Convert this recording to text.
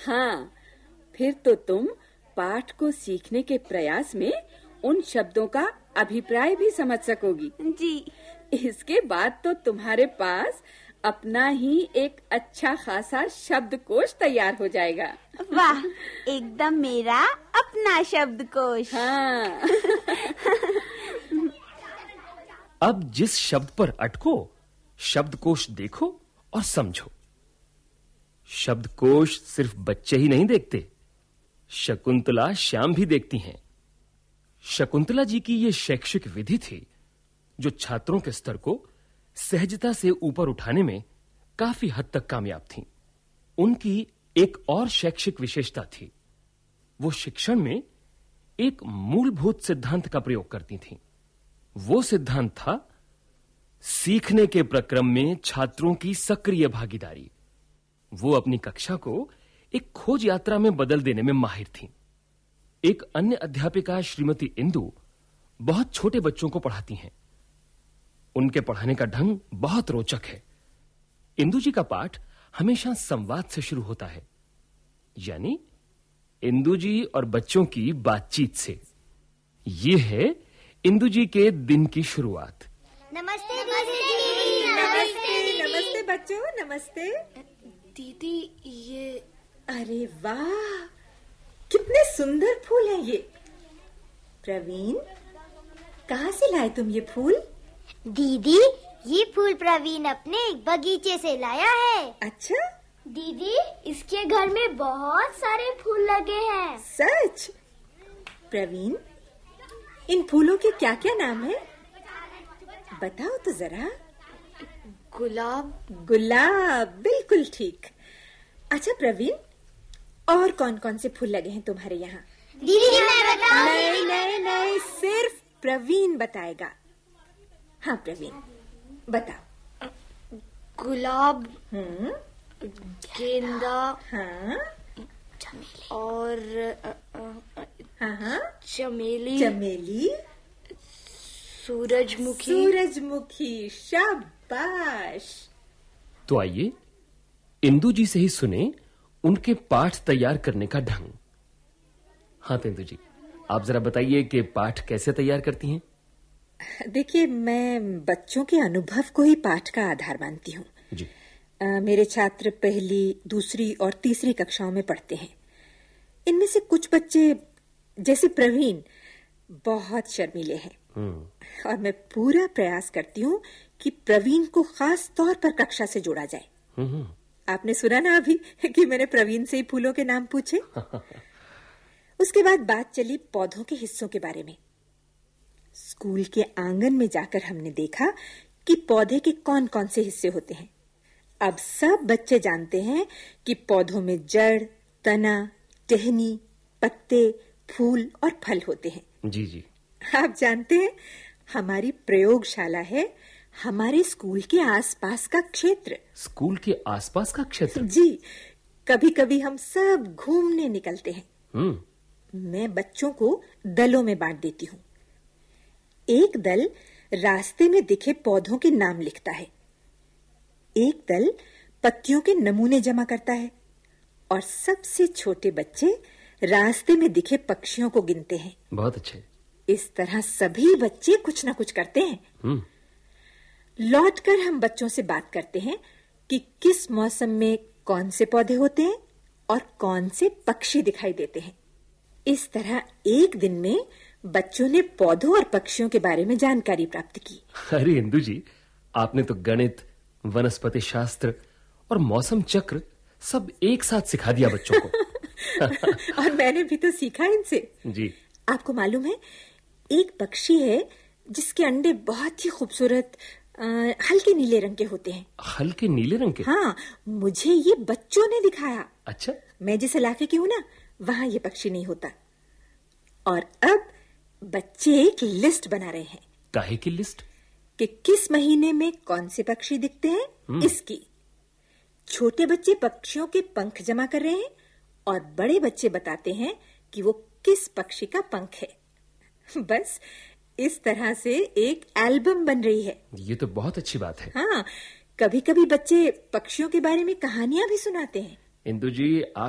हाँ, फिर तो तुम पाठ को सीखने के प्रयास में उन शब्दों का अभिप्राय भी समझ सकोगी। जी। इसके बाद तो तुम्हारे पास अपना ही एक अच्छा खासा शब्दकोश तैयार हो जाएगा। वाह, एकदम मेरा अपना शब्दकोश। हाँ। अब जिस शब्द पर अटको, शब्दकोश देखो और समझो। शब्दकोश सिर्फ बच्चे ही नहीं देखते, शकुंतला श्याम भी देखती हैं। शकुंतला जी की यह शैक्षिक विधि थी जो छात्रों के स्तर को सहजता से ऊपर उठाने में काफी हद तक कामयाब थी। उनकी एक और शैक्षिक विशेषता थी, वो शिक्षण में एक मूलभूत सिद्धांत का प्रयोग करती थीं। वो सिद्धांत था सीखने के प्रक्रम में छात्रों की सक्रिय भागीदारी। वो अपनी कक्षा को एक खोज यात्रा में बदल देने में माहिर थीं। एक अन्य अध्यापिका श्रीमती इंदु बहुत छोटे बच्चों को पढ़ाती हैं। उनके पढ़ाने का ढंग बहुत रोचक है। इंदु जी का पाठ हमेशा संवाद से शुरू होता है, यानी इंदु जी और बच्चों की बातचीत से। ये है इंदु जी के दिन की शुरुआत। नमस्ते दीदी। नमस्ते नमस्ते बच्चों, नमस्ते। दीदी, ये अरे वाह, कितने सुंदर फूल हैं ये। प्रवीण, कहाँ से लाए तुम ये फूल? दीदी, ये फूल प्रवीण अपने बगीचे से लाया है। अच्छा? दीदी, इसके घर में बहुत सारे फूल लगे हैं। सच? प्रवीण, इन फूलों के क्या क्या नाम है? बताओ तो जरा। गुलाब। गुलाब, बिल्कुल ठीक। अच्छा प्रवीण, और कौन कौन से फूल लगे हैं तुम्हारे यहाँ? दीदी, मैं बताऊं? नहीं नहीं नहीं, सिर्फ प्रवीण बताएगा। हाँ प्रवीण, बताओ। गुलाब, गेंदा, हाँ और हाँ हाँ, चमेली, चमेली, सूरजमुखी। सूरजमुखी, शाबाश। तो आइए इंदु जी से ही सुने उनके पाठ तैयार करने का ढंग। हाँ तो इंदु जी, आप जरा बताइए कि पाठ कैसे तैयार करती हैं? देखिए, मैं बच्चों के अनुभव को ही पाठ का आधार मानती हूँ जी। मेरे छात्र पहली, दूसरी और तीसरी कक्षाओं में पढ़ते हैं। इनमें से कुछ बच्चे जैसे प्रवीण बहुत शर्मीले हैं और मैं पूरा प्रयास करती हूँ कि प्रवीण को खास तौर पर कक्षा से जोड़ा जाए। आपने सुना ना अभी कि मैंने प्रवीण से ही फूलों के नाम पूछे। उसके बाद बात चली पौधों के हिस्सों के बारे में। स्कूल के आंगन में जाकर हमने देखा कि पौधे के कौन कौन से हिस्से होते हैं। अब सब बच्चे जानते हैं कि पौधों में जड़, तना, टहनी, पत्ते, फूल और फल होते हैं। जी जी। आप जानते हैं, हमारी प्रयोगशाला है हमारे स्कूल के आसपास का क्षेत्र। स्कूल के आसपास का क्षेत्र? जी, कभी-कभी हम सब घूमने निकलते हैं। मैं बच्चों को दलों में बांट देती हूँ। एक दल रास्ते में दिखे पौधों के नाम लिखता है, एक दल पत्तियों के नमूने जमा करता है और सबसे छोटे बच्चे रास्ते में दिखे पक्षियों को गिनते हैं। बहुत अच्छे। इस तरह सभी बच्चे कुछ ना कुछ करते हैं। लौटकर हम बच्चों से बात करते हैं कि किस मौसम में कौन से पौधे होते हैं और कौन से पक्षी दिखाई देते हैं। इस तरह एक दिन में बच्चों ने पौधों और पक्षियों के बारे में जानकारी प्राप्त की। अरे इंदु जी, आपने तो गणित, वनस्पति शास्त्र और मौसम चक्र सब एक साथ सिखा दिया बच्चों को। और मैंने भी तो सीखा इनसे। जी। आपको मालूम है, एक पक्षी है जिसके अंडे बहुत ही खूबसूरत हल्के नीले रंग के होते हैं। हल्के नीले रंग के? हाँ, मुझे ये बच्चों ने दिखाया। अच्छा। मैं जिस इलाके की हूँ ना, वहाँ ये पक्षी नहीं होता। और अब बच्चे एक लिस्ट बना रहे हैं। काहे की लिस्ट? कि किस महीने में कौन से पक्षी दिखते हैं, इसकी। छोटे बच्चे पक्षियों के पंख जमा कर रहे हैं और बड़े बच्चे बताते हैं कि वो किस पक्षी का पंख है। बस इस तरह से एक एल्बम बन रही है। ये तो बहुत अच्छी बात है। हाँ, कभी-कभी बच्चे पक्षियों के बारे में कहानियां भी सुनाते हैं। इंदु जी, आप